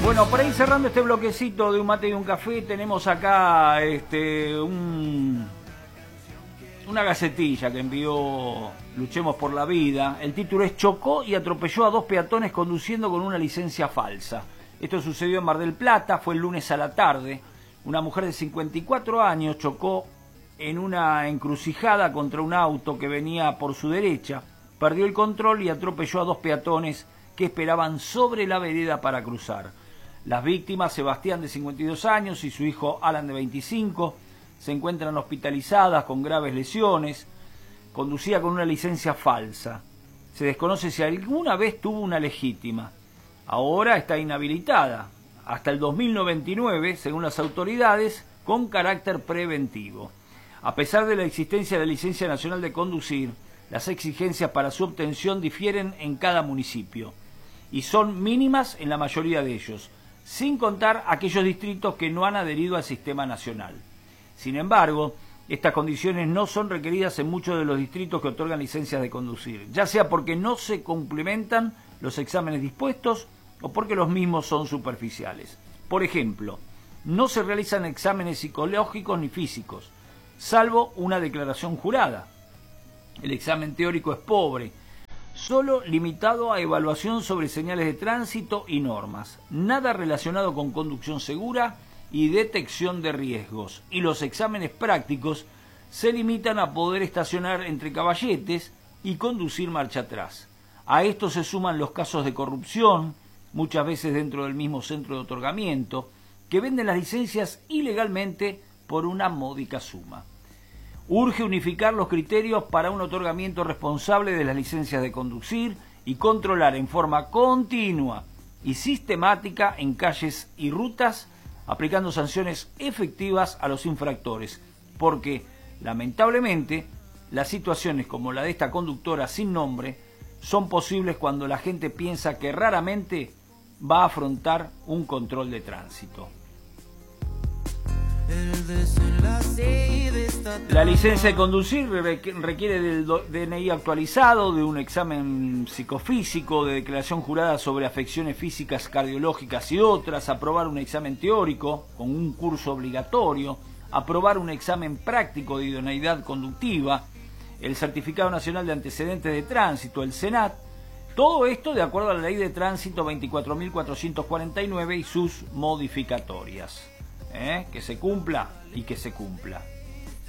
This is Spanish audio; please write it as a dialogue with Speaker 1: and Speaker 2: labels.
Speaker 1: Bueno, para ir cerrando este bloquecito de un mate y un café, tenemos acá una gacetilla que envió Luchemos por la Vida. El título es: chocó y atropelló a dos peatones conduciendo con una licencia falsa. Esto sucedió en Mar del Plata, fue el lunes a la tarde. Una mujer de 54 años chocó en una encrucijada contra un auto que venía por su derecha, perdió el control y atropelló a dos peatones que esperaban sobre la vereda para cruzar. Las víctimas, Sebastián de 52 años y su hijo Alan de 25, se encuentran hospitalizadas con graves lesiones. Conducía con una licencia falsa. Se desconoce si alguna vez tuvo una legítima. Ahora está inhabilitada hasta el 2099, según las autoridades, con carácter preventivo. A pesar de la existencia de licencia nacional de conducir, las exigencias para su obtención difieren en cada municipio y son mínimas en la mayoría de ellos, sin contar aquellos distritos que no han adherido al sistema nacional. Sin embargo, estas condiciones no son requeridas en muchos de los distritos que otorgan licencias de conducir, ya sea porque no se complementan los exámenes dispuestos o porque los mismos son superficiales. Por ejemplo, no se realizan exámenes psicológicos ni físicos, salvo una declaración jurada. El examen teórico es pobre, solo limitado a evaluación sobre señales de tránsito y normas, nada relacionado con conducción segura y detección de riesgos, y los exámenes prácticos se limitan a poder estacionar entre caballetes y conducir marcha atrás. A esto se suman los casos de corrupción, muchas veces dentro del mismo centro de otorgamiento, que venden las licencias ilegalmente por una módica suma. Urge unificar los criterios para un otorgamiento responsable de las licencias de conducir y controlar en forma continua y sistemática en calles y rutas, aplicando sanciones efectivas a los infractores, porque, lamentablemente, las situaciones como la de esta conductora sin nombre son posibles cuando la gente piensa que raramente va a afrontar un control de tránsito. La licencia de conducir requiere del DNI actualizado, de un examen psicofísico, de declaración jurada sobre afecciones físicas, cardiológicas y otras, aprobar un examen teórico con un curso obligatorio, aprobar un examen práctico de idoneidad conductiva, el Certificado Nacional de Antecedentes de Tránsito, el CENAT. Todo esto de acuerdo a la Ley de Tránsito 24.449 y sus modificatorias. Que se cumpla y que se cumpla.